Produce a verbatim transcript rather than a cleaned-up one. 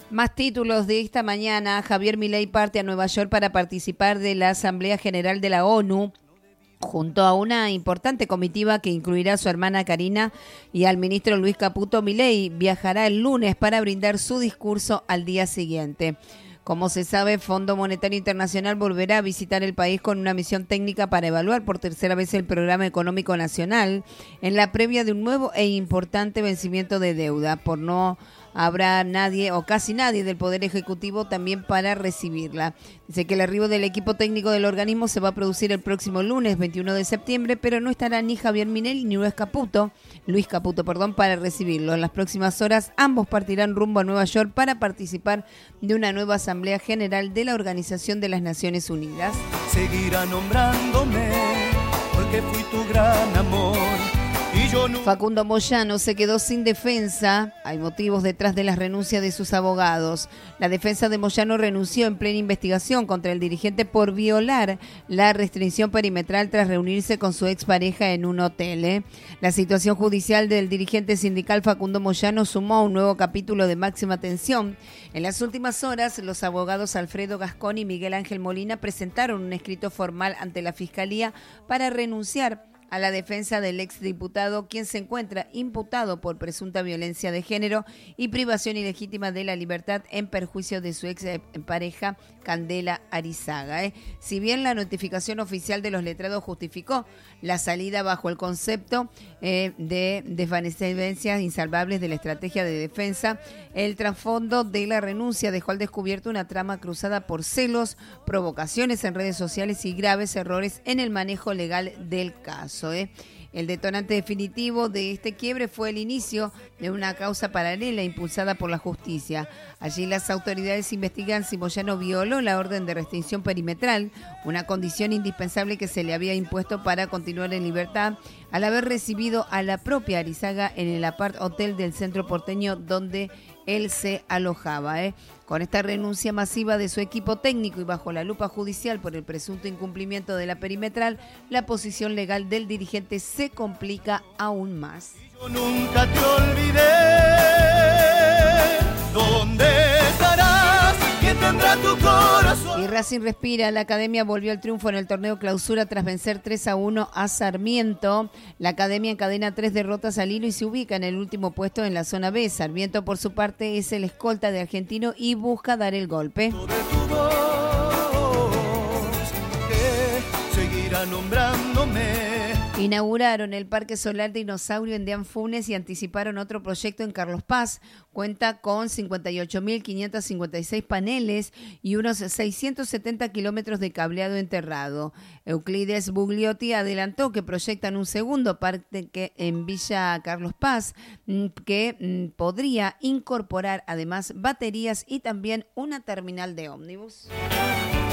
Más títulos de esta mañana. Javier Milei parte a Nueva York para participar de la Asamblea General de la ONU, junto a una importante comitiva que incluirá a su hermana Karina y al ministro Luis Caputo. Milei viajará el lunes para brindar su discurso al día siguiente. Como se sabe, Fondo Monetario Internacional volverá a visitar el país con una misión técnica para evaluar por tercera vez el Programa Económico Nacional en la previa de un nuevo e importante vencimiento de deuda. Por no habrá nadie o casi nadie del Poder Ejecutivo también para recibirla. Dice que el arribo del equipo técnico del organismo se va a producir el próximo lunes veintiuno de septiembre, pero no estará ni Javier Milei ni Luis Caputo, Luis Caputo, perdón, para recibirlo. En las próximas horas ambos partirán rumbo a Nueva York para participar de una nueva Asamblea General de la Organización de las Naciones Unidas. Seguirá nombrándome porque fui tu gran amor. Facundo Moyano se quedó sin defensa. Hay motivos detrás de las renuncias de sus abogados. La defensa de Moyano renunció en plena investigación contra el dirigente por violar la restricción perimetral tras reunirse con su expareja en un hotel. ¿eh? La situación judicial del dirigente sindical Facundo Moyano sumó un nuevo capítulo de máxima tensión. En las últimas horas, los abogados Alfredo Gascón y Miguel Ángel Molina presentaron un escrito formal ante la Fiscalía para renunciar a la defensa del exdiputado, quien se encuentra imputado por presunta violencia de género y privación ilegítima de la libertad en perjuicio de su ex pareja Candela Arizaga. ¿eh? Si bien la notificación oficial de los letrados justificó la salida bajo el concepto eh, de desvanecencias insalvables de la estrategia de defensa, el trasfondo de la renuncia dejó al descubierto una trama cruzada por celos, provocaciones en redes sociales y graves errores en el manejo legal del caso. ¿eh? El detonante definitivo de este quiebre fue el inicio de una causa paralela impulsada por la justicia. Allí las autoridades investigan si Moyano violó la orden de restricción perimetral, una condición indispensable que se le había impuesto para continuar en libertad, al haber recibido a la propia Arizaga en el apart hotel del centro porteño donde él se alojaba. ¿eh? Con esta renuncia masiva de su equipo técnico y bajo la lupa judicial por el presunto incumplimiento de la perimetral, la posición legal del dirigente se complica aún más. Yo nunca te olvidé. ¿Dónde estarás? ¿Quién tendrá tu corazón? Y Racing respira. La Academia volvió al triunfo en el torneo Clausura tras vencer tres a uno a Sarmiento. La Academia encadena tres derrotas al hilo y se ubica en el último puesto en la zona B. Sarmiento, por su parte, es el escolta de Argentino y busca dar el golpe. De tu voz, que seguirá nombrándome. Inauguraron el Parque Solar Dinosaurio en Deán Funes y anticiparon otro proyecto en Carlos Paz. Cuenta con cincuenta y ocho mil quinientos cincuenta y seis paneles y unos seiscientos setenta kilómetros de cableado enterrado. Euclides Bugliotti adelantó que proyectan un segundo parque en Villa Carlos Paz que podría incorporar además baterías y también una terminal de ómnibus.